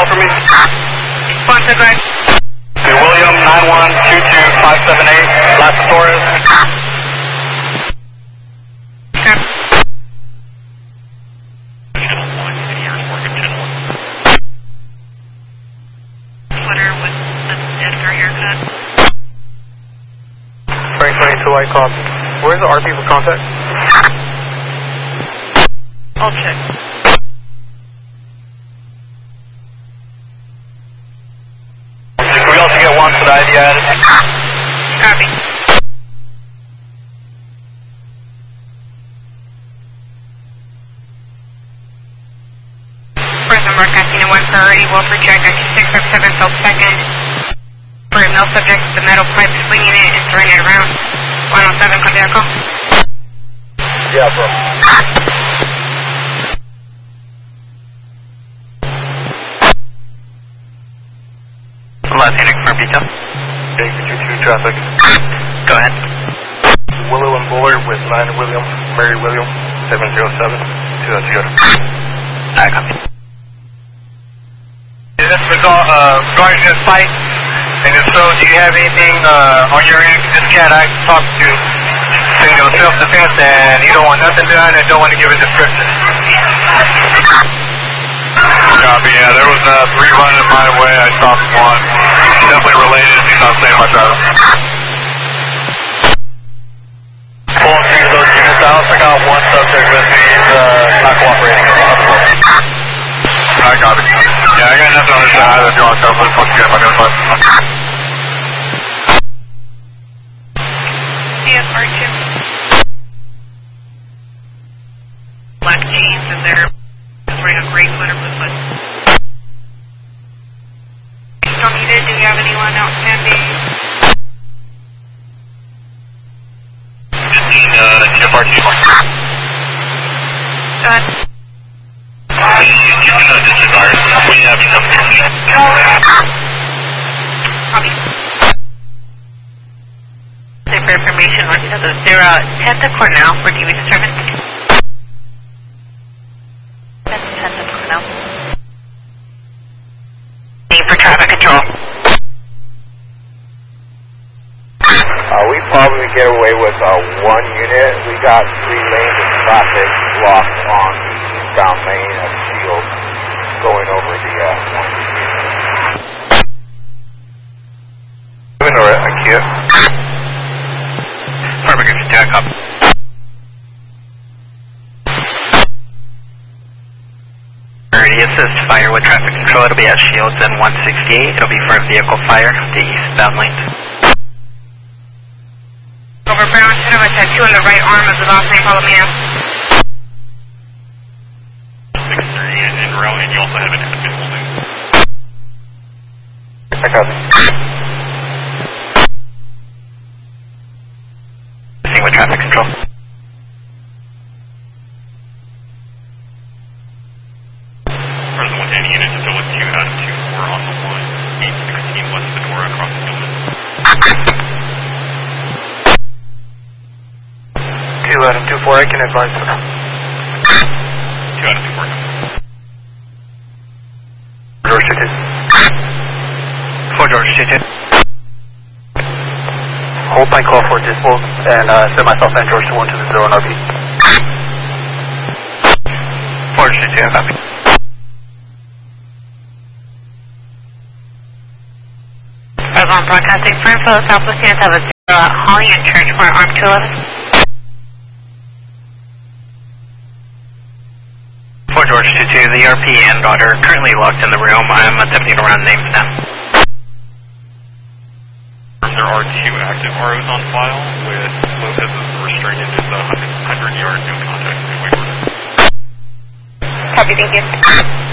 for me? One second. William 9122578, Las Torres. Sweater with the Edgar haircut. Frank 22 White copy. Where's the RP for contact? I'll check. Can we also get one for the ID added? Copy. Prison Mark Casino 1 priority, Wilford Jack 9657 South 2nd. For a male subject with the metal pipe swinging it and throwing it around. 107, copy echo. Yeah, bro. Lieutenant for Vito. Okay, get your 2 traffic. Go ahead. Willow and Bullard with 9 William, Mary William, 707, 2 I copy. Is this regarding this fight? And if so, do you have anything on your end? This cat I talked to, saying it was self-defense and he don't want nothing done and don't want to give a description. Copy, yeah, there was 3 running my way. I stopped 1. Definitely related. He's not saying much about it. Pulling 3 of those units out. I got 1 subject with me. He's not cooperating. I got it. Yeah, I got nothing on this side. If you want to tell me, once again, I'm going to CSR2. Black jeans and they're wearing a gray sweater with foot. Still needed? Do we have anyone outstanding? 15, TFR2. Go ahead. Disregard. We have enough. Copy. For information, they're 10th to Cornell for DV disturbance. 10th to Cornell. Need for traffic control. We probably get away with 1 unit. We got 3 lanes of traffic blocked on the eastbound lane of Shield going over the 1. Alright, thank you. Perfect, jack up. Alrighty, assist fire with traffic control. It'll be at Shields and 168. It'll be for a vehicle fire, the eastbound lane. Over Brown, should have a tattoo on the right arm of the last name, follow me now. 638 in row, and you also have an active holding. I got it. With traffic control. Present with any unit still with 2 out of 2-4 on the 1, 816 west Fedora across the building. 2 out of 2-4, I can advise. 2 out of 2-4. George Ticket. 4 George Ticket. Hold my call for disposal and send myself and George to 1 to the 0 on RP. 4 Ticket, copy. Avalon Broadcasting for info, Southwest units have a 0 at Holly and Church for arm 211. 4 George 22, the RP and daughter are currently locked in the room. I'm attempting to run names now. There are 2 active ROs on file with Lopez as the restrained into the 100-yard no contact freeway order. Copy, thank you.